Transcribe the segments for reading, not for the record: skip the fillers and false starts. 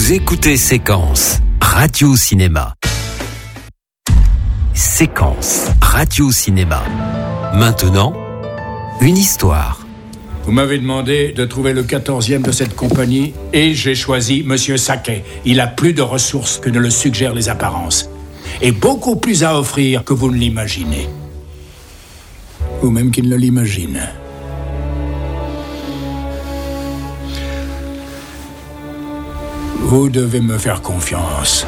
Vous écoutez Séquence, Radio-Cinéma. Séquence, Radio-Cinéma. Maintenant, une histoire. Vous m'avez demandé de trouver le 14e de cette compagnie et j'ai choisi Monsieur Saquet. Il a plus de ressources que ne le suggèrent les apparences. Et beaucoup plus à offrir que vous ne l'imaginez. Ou même qu'il ne l'imagine. Vous devez me faire confiance.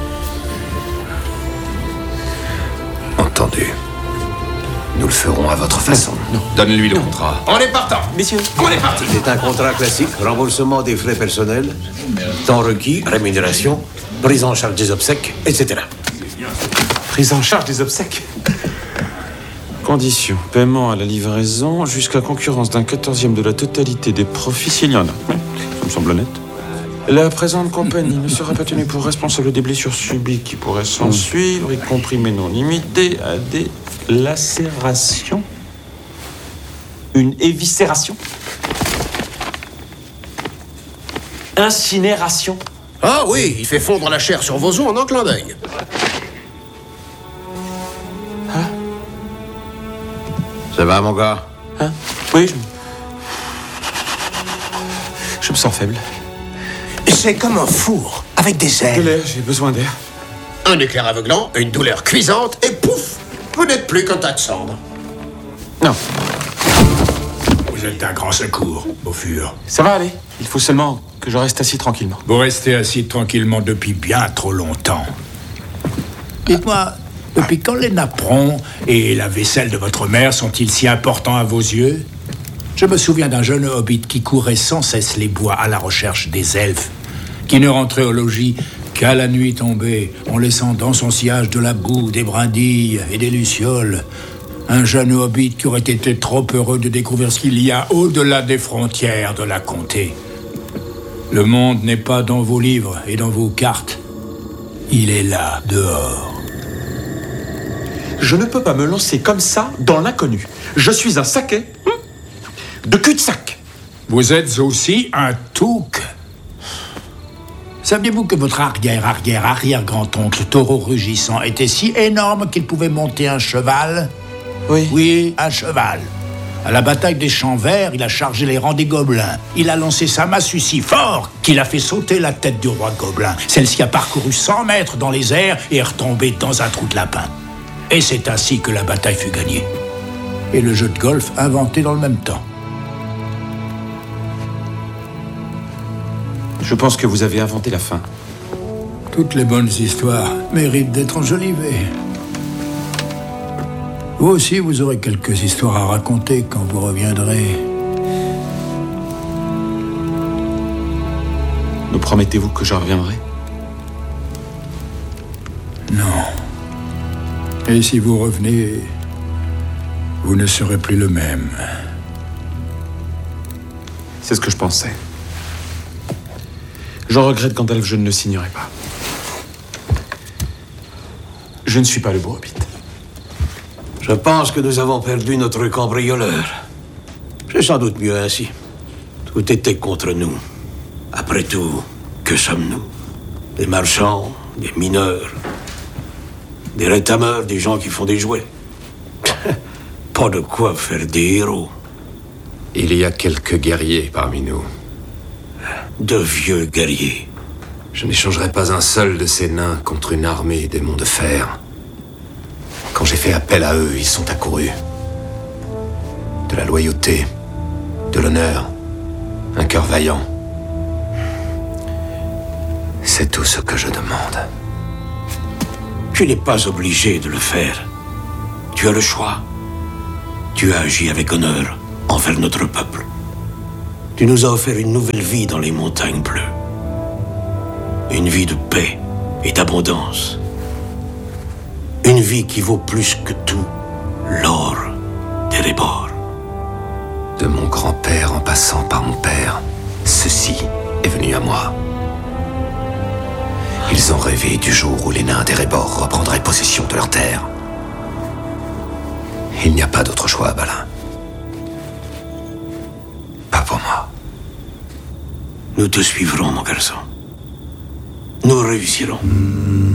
Entendu. Nous le ferons à votre façon. Non. Donne-lui le contrat. On est partant. Messieurs, on est parti. C'est un contrat classique, remboursement des frais personnels, temps requis, rémunération, prise en charge des obsèques, etc. Prise en charge des obsèques. Conditions. Paiement à la livraison jusqu'à concurrence d'un 14e de la totalité des profits s'il y en a. Ça me semble honnête. La présente compagnie ne sera pas tenue pour responsable des blessures subies qui pourraient s'en suivre, y compris mais non limitées à des lacérations. Une éviscération. Incinération. Ah oui, il fait fondre la chair sur vos os en un clin d'œil. Hein? Ça va, mon gars? Hein? Oui, je me sens faible. C'est comme un four, avec des ailes. De l'air, j'ai besoin d'air. Un éclair aveuglant, une douleur cuisante, et pouf! Vous n'êtes plus qu'un tas de cendres. Non. Vous êtes d'un grand secours, Beaufur. Ça va aller. Il faut seulement que je reste assis tranquillement. Vous restez assis tranquillement depuis bien trop longtemps. Dites-moi, depuis quand les napperons et la vaisselle de votre mère sont-ils si importants à vos yeux? Je me souviens d'un jeune hobbit qui courait sans cesse les bois à la recherche des elfes, qui ne rentrait au logis qu'à la nuit tombée, en laissant dans son sillage de la boue, des brindilles et des lucioles. Un jeune hobbit qui aurait été trop heureux de découvrir ce qu'il y a au-delà des frontières de la comté. Le monde n'est pas dans vos livres et dans vos cartes. Il est là, dehors. Je ne peux pas me lancer comme ça dans l'inconnu. Je suis un saquet de cul-de-sac. Vous êtes aussi un touc. Saviez-vous que votre arrière-grand-oncle taureau rugissant était si énorme qu'il pouvait monter un cheval? Oui. Oui, un cheval. À la bataille des Champs Verts, il a chargé les rangs des gobelins. Il a lancé sa massue si fort qu'il a fait sauter la tête du roi gobelin. Celle-ci a parcouru 100 mètres dans les airs et est retombée dans un trou de lapin. Et c'est ainsi que la bataille fut gagnée. Et le jeu de golf inventé dans le même temps. Je pense que vous avez inventé la fin. Toutes les bonnes histoires méritent d'être enjolivées. Vous aussi, vous aurez quelques histoires à raconter quand vous reviendrez. Me promettez-vous que je reviendrai? Non. Et si vous revenez, vous ne serez plus le même. C'est ce que je pensais. Je regrette, Gandalf, je ne le signerai pas. Je ne suis pas le beau hobbit. Je pense que nous avons perdu notre cambrioleur. C'est sans doute mieux ainsi. Tout était contre nous. Après tout, que sommes-nous? Des marchands, des mineurs, des rétameurs, des gens qui font des jouets. Pas de quoi faire des héros. Il y a quelques guerriers parmi nous. De vieux guerriers. Je n'échangerai pas un seul de ces nains contre une armée des monts de fer. Quand j'ai fait appel à eux, ils sont accourus. De la loyauté, de l'honneur, un cœur vaillant. C'est tout ce que je demande. Tu n'es pas obligé de le faire. Tu as le choix. Tu as agi avec honneur envers notre peuple. Tu nous as offert une nouvelle vie dans les montagnes bleues. Une vie de paix et d'abondance. Une vie qui vaut plus que tout l'or d'Erebor. De mon grand-père en passant par mon père, ceci est venu à moi. Ils ont rêvé du jour où les nains d'Erebor reprendraient possession de leur terre. Il n'y a pas d'autre choix, Balin. Pas pour moi. Nous te suivrons, mon garçon. nous réussirons.